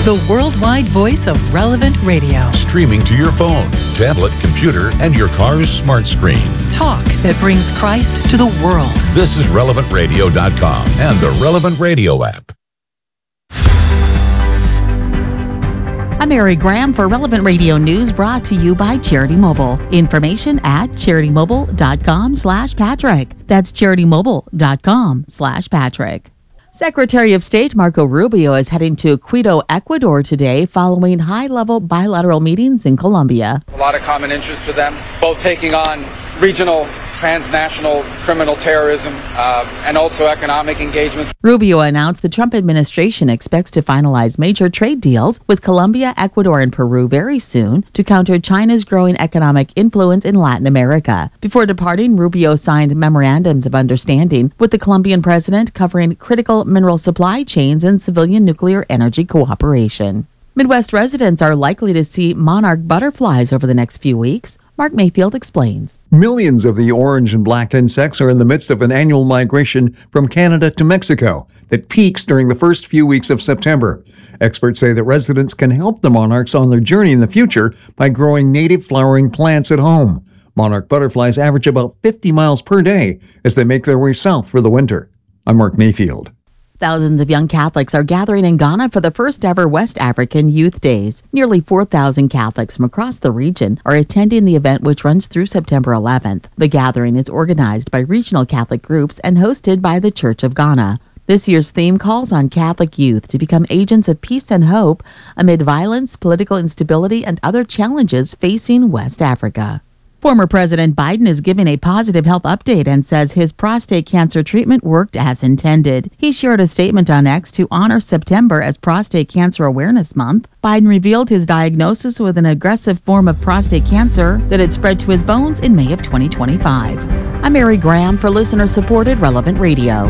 the worldwide voice of Relevant Radio. Streaming to your phone, tablet, computer, and your car's smart screen. Talk that brings Christ to the world. This is RelevantRadio.com and the Relevant Radio app. I'm Mary Graham for Relevant Radio News, brought to you by Charity Mobile. Information at CharityMobile.com/Patrick. That's CharityMobile.com/Patrick. Secretary of State Marco Rubio is heading to Quito, Ecuador today following high-level bilateral meetings in Colombia. A lot of common interest for them, both taking on regional, transnational criminal terrorism and also economic engagements. Rubio announced the Trump administration expects to finalize major trade deals with Colombia, Ecuador, and Peru very soon to counter China's growing economic influence in Latin America. Before departing, Rubio signed memorandums of understanding with the Colombian president covering critical mineral supply chains and civilian nuclear energy cooperation. Midwest residents are likely to see monarch butterflies over the next few weeks. Mark Mayfield explains. Millions of the orange and black insects are in the midst of an annual migration from Canada to Mexico that peaks during the first few weeks of September. Experts say that residents can help the monarchs on their journey in the future by growing native flowering plants at home. Monarch butterflies average about 50 miles per day as they make their way south for the winter. I'm Mark Mayfield. Thousands of young Catholics are gathering in Ghana for the first ever West African Youth Days. Nearly 4,000 Catholics from across the region are attending the event, which runs through September 11th. The gathering is organized by regional Catholic groups and hosted by the Church of Ghana. This year's theme calls on Catholic youth to become agents of peace and hope amid violence, political instability, and other challenges facing West Africa. Former President Biden is giving a positive health update and says his prostate cancer treatment worked as intended. He shared a statement on X to honor September as Prostate Cancer Awareness Month. Biden revealed his diagnosis with an aggressive form of prostate cancer that had spread to his bones in May of 2025. I'm Mary Graham for listener-supported Relevant Radio.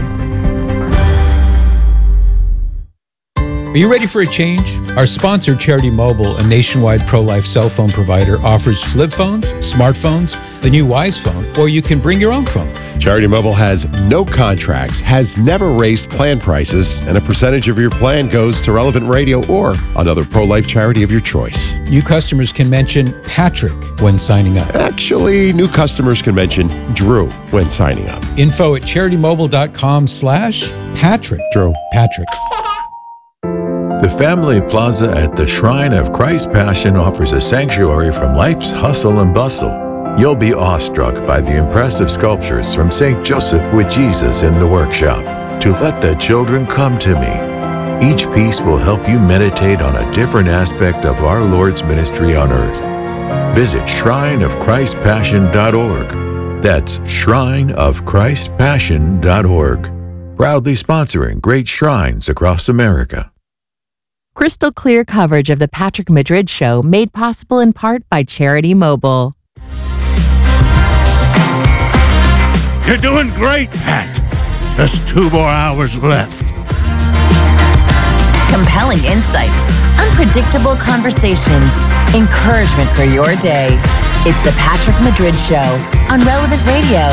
Are you ready for a change? Our sponsor, Charity Mobile, a nationwide pro-life cell phone provider, offers flip phones, smartphones, the new Wise phone, or you can bring your own phone. Charity Mobile has no contracts, has never raised plan prices, and a percentage of your plan goes to Relevant Radio or another pro-life charity of your choice. New customers can mention Patrick when signing up. Actually, new customers can mention Drew when signing up. Info at CharityMobile.com/Patrick. Drew. Patrick. The Family Plaza at the Shrine of Christ Passion offers a sanctuary from life's hustle and bustle. You'll be awestruck by the impressive sculptures from St. Joseph with Jesus in the workshop. To Let the Children Come to Me. Each piece will help you meditate on a different aspect of our Lord's ministry on earth. Visit shrineofchristpassion.org. That's shrineofchristpassion.org. Proudly sponsoring great shrines across America. Crystal clear coverage of the Patrick Madrid Show, made possible in part by Charity Mobile. You're doing great, Pat. Just 2 more hours left. Compelling insights, unpredictable conversations, encouragement for your day. It's the Patrick Madrid Show on Relevant Radio.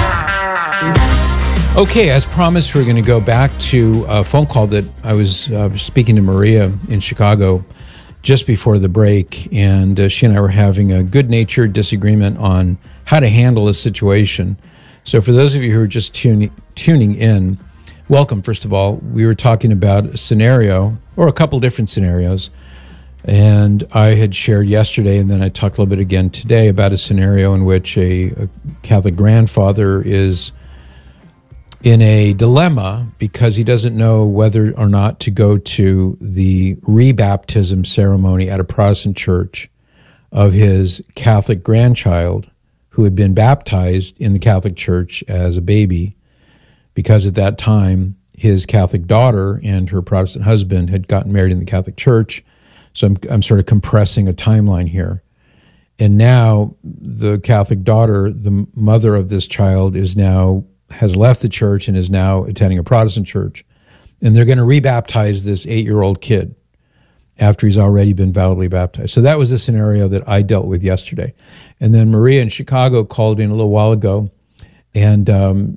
Okay, as promised, we're going to go back to a phone call that I was speaking to Maria in Chicago just before the break, and she and I were having a good-natured disagreement on how to handle a situation. So for those of you who are just tuning in, welcome, first of all. We were talking about a scenario, or a couple different scenarios, and I had shared yesterday, and then I talked a little bit again today about a scenario in which a Catholic grandfather is in a dilemma because he doesn't know whether or not to go to the rebaptism ceremony at a Protestant church of his Catholic grandchild who had been baptized in the Catholic Church as a baby, because at that time his Catholic daughter and her Protestant husband had gotten married in the Catholic Church. So I'm sort of compressing a timeline here. And now the Catholic daughter, the mother of this child, has left the church and is now attending a Protestant church. And they're going to rebaptize this 8-year-old kid after he's already been validly baptized. So that was the scenario that I dealt with yesterday. And then Maria in Chicago called in a little while ago, and